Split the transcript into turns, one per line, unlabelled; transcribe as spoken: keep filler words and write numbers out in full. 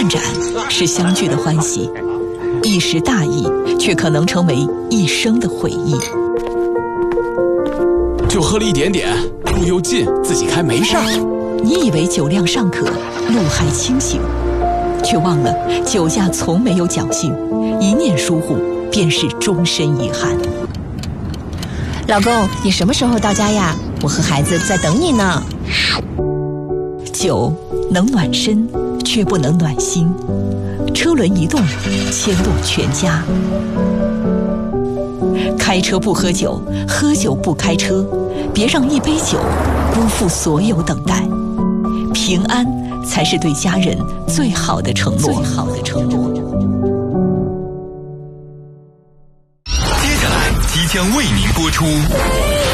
漫展是相聚的欢喜，一时大意却可能成为一生的回忆。
就喝了一点点，路又近，自己开没事儿。
你以为酒量尚可，路还清醒，却忘了酒驾从没有侥幸，一念疏忽便是终身遗憾。
老公，你什么时候到家呀？我和孩子在等你呢。
酒能暖身，却不能暖心。车轮一动，牵动全家。开车不喝酒，喝酒不开车，别让一杯酒辜负所有等待。平安才是对家人最好的承诺。最好的承诺。
接下来即将为您播出